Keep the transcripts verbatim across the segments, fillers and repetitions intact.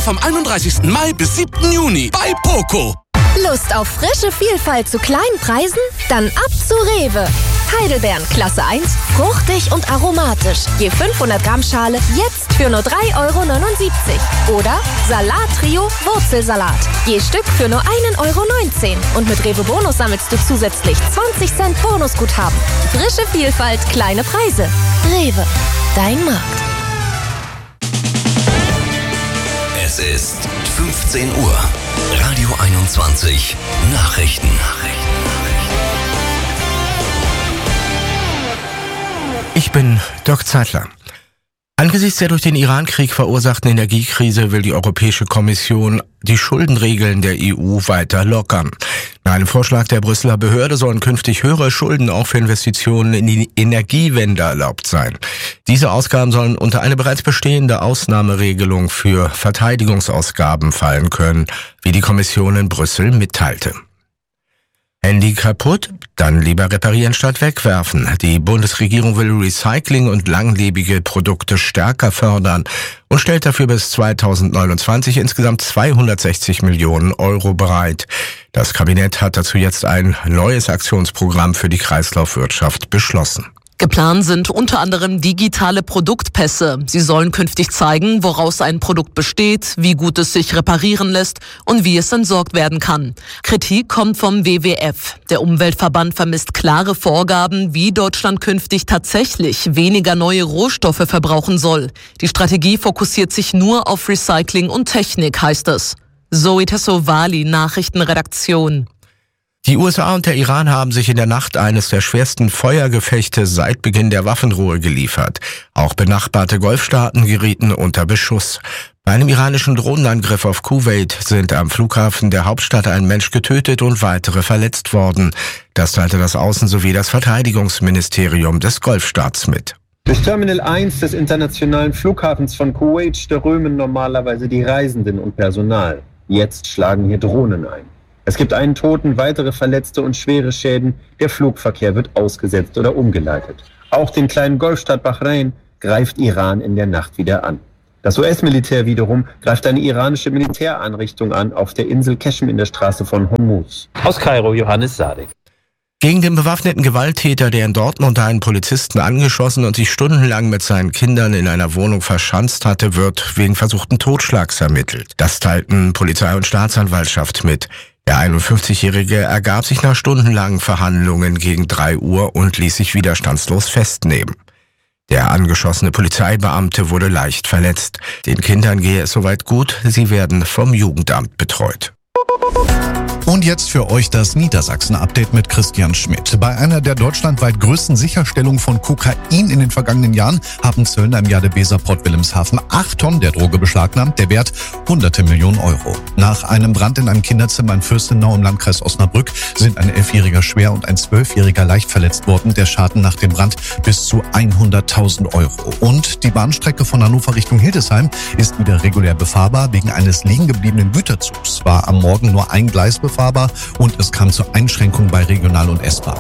vom einunddreißigsten Mai bis siebten Juni bei Poco. Lust auf frische Vielfalt zu kleinen Preisen? Dann ab zu Rewe. Heidelbeeren Klasse eins, fruchtig und aromatisch. Je fünfhundert Gramm Schale jetzt für nur drei Euro neunundsiebzig. Oder Salat-Trio Wurzelsalat. Je Stück für nur ein Euro neunzehn. Und mit Rewe Bonus sammelst du zusätzlich zwanzig Cent Bonusguthaben. Frische Vielfalt, kleine Preise. Rewe, dein Markt. Es ist fünfzehn Uhr. Radio einundzwanzig. Nachrichten. Ich bin Dirk Zeitler. Angesichts der durch den Iran-Krieg verursachten Energiekrise will die Europäische Kommission die Schuldenregeln der E U weiter lockern. Nach einem Vorschlag der Brüsseler Behörde sollen künftig höhere Schulden auch für Investitionen in die Energiewende erlaubt sein. Diese Ausgaben sollen unter eine bereits bestehende Ausnahmeregelung für Verteidigungsausgaben fallen können, wie die Kommission in Brüssel mitteilte. Handy kaputt? Dann lieber reparieren statt wegwerfen. Die Bundesregierung will Recycling und langlebige Produkte stärker fördern und stellt dafür bis zweitausendneunundzwanzig insgesamt zweihundertsechzig Millionen Euro bereit. Das Kabinett hat dazu jetzt ein neues Aktionsprogramm für die Kreislaufwirtschaft beschlossen. Geplant sind unter anderem digitale Produktpässe. Sie sollen künftig zeigen, woraus ein Produkt besteht, wie gut es sich reparieren lässt und wie es entsorgt werden kann. Kritik kommt vom W W F. Der Umweltverband vermisst klare Vorgaben, wie Deutschland künftig tatsächlich weniger neue Rohstoffe verbrauchen soll. Die Strategie fokussiert sich nur auf Recycling und Technik, heißt es. Zoe Tassovali, Nachrichtenredaktion. Die U S A und der Iran haben sich in der Nacht eines der schwersten Feuergefechte seit Beginn der Waffenruhe geliefert. Auch benachbarte Golfstaaten gerieten unter Beschuss. Bei einem iranischen Drohnenangriff auf Kuwait sind am Flughafen der Hauptstadt ein Mensch getötet und weitere verletzt worden. Das teilte das Außen- sowie das Verteidigungsministerium des Golfstaats mit. Durch Terminal eins des internationalen Flughafens von Kuwait strömen normalerweise die Reisenden und Personal. Jetzt schlagen hier Drohnen ein. Es gibt einen Toten, weitere Verletzte und schwere Schäden. Der Flugverkehr wird ausgesetzt oder umgeleitet. Auch den kleinen Golfstaat Bahrain greift Iran in der Nacht wieder an. Das U S-Militär wiederum greift eine iranische Militäreinrichtung an auf der Insel Qeshm in der Straße von Hormuz. Aus Kairo, Johannes Sadek. Gegen den bewaffneten Gewalttäter, der in Dortmund einen Polizisten angeschossen und sich stundenlang mit seinen Kindern in einer Wohnung verschanzt hatte, wird wegen versuchten Totschlags ermittelt. Das teilten Polizei und Staatsanwaltschaft mit. Der einundfünfzigjährige ergab sich nach stundenlangen Verhandlungen gegen drei Uhr und ließ sich widerstandslos festnehmen. Der angeschossene Polizeibeamte wurde leicht verletzt. Den Kindern gehe es soweit gut, sie werden vom Jugendamt betreut. Und jetzt für euch das Niedersachsen-Update mit Christian Schmidt. Bei einer der deutschlandweit größten Sicherstellungen von Kokain in den vergangenen Jahren haben Zöllner im Jadebeser-Port Wilhelmshaven acht Tonnen der Droge beschlagnahmt, der Wert hunderte Millionen Euro. Nach einem Brand in einem Kinderzimmer in Fürstenau im Landkreis Osnabrück sind ein Elfjähriger schwer und ein Zwölfjähriger leicht verletzt worden. Der Schaden nach dem Brand bis zu hunderttausend Euro. Und die Bahnstrecke von Hannover Richtung Hildesheim ist wieder regulär befahrbar. Wegen eines liegen gebliebenen Güterzugs war am Morgen nur ein Gleis befahrbar und es kam zu Einschränkungen bei Regional- und S-Bahn.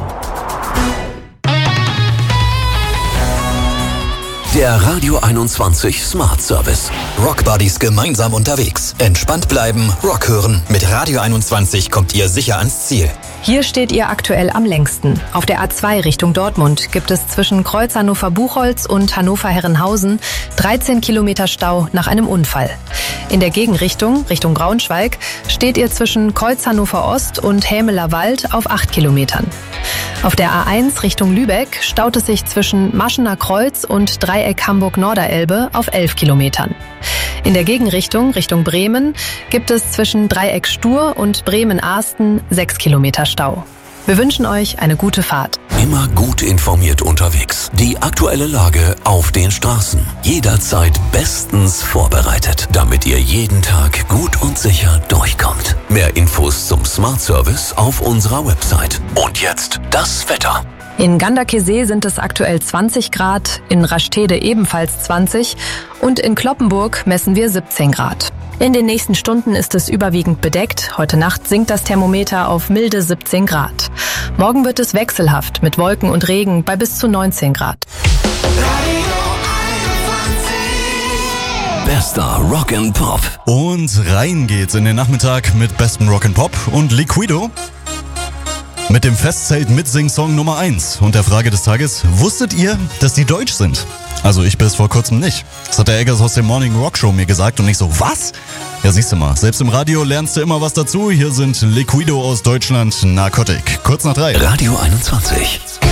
Der Radio einundzwanzig Smart Service. Rockbuddies gemeinsam unterwegs. Entspannt bleiben, Rock hören. Mit Radio einundzwanzig kommt ihr sicher ans Ziel. Hier steht ihr aktuell am längsten. Auf der A zwei Richtung Dortmund gibt es zwischen Kreuz Hannover-Buchholz und Hannover-Herrenhausen dreizehn Kilometer Stau nach einem Unfall. In der Gegenrichtung, Richtung Braunschweig, steht ihr zwischen Kreuz Hannover-Ost und Hämeler Wald auf acht Kilometern. Auf der A eins Richtung Lübeck staut es sich zwischen Maschener Kreuz und Dreieck Hamburg-Norderelbe auf elf Kilometern. In der Gegenrichtung, Richtung Bremen, gibt es zwischen Dreieck Stur und Bremen-Ahsten sechs Kilometer Stau. Wir wünschen euch eine gute Fahrt. Immer gut informiert unterwegs. Die aktuelle Lage auf den Straßen. Jederzeit bestens vorbereitet, damit ihr jeden Tag gut und sicher durchkommt. Mehr Infos zum Smart Service auf unserer Website. Und jetzt das Wetter. In Gandakesee sind es aktuell zwanzig Grad, in Rastede ebenfalls zwanzig und in Cloppenburg messen wir siebzehn Grad. In den nächsten Stunden ist es überwiegend bedeckt. Heute Nacht sinkt das Thermometer auf milde siebzehn Grad. Morgen wird es wechselhaft mit Wolken und Regen bei bis zu neunzehn Grad. Bester Rock and Pop. Und rein geht's in den Nachmittag mit bestem Rock and Pop und Liquido mit dem Festzelt Mitsing-Song Nummer eins und der Frage des Tages: Wusstet ihr, dass die deutsch sind? Also ich bis vor kurzem nicht. Das hat der Eggers aus der Morning Rock Show mir gesagt und ich so, was? Ja, siehst du mal, selbst im Radio lernst du immer was dazu. Hier sind Liquido aus Deutschland, Narcotic. Kurz nach drei. Radio einundzwanzig.